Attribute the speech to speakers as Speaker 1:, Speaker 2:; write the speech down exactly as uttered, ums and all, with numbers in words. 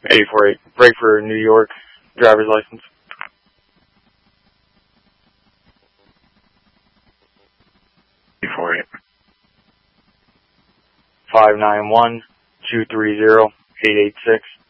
Speaker 1: eight four eight. Break for New York. Driver's license.
Speaker 2: eight four eight.
Speaker 1: five nine one, two three zero, eight eight six.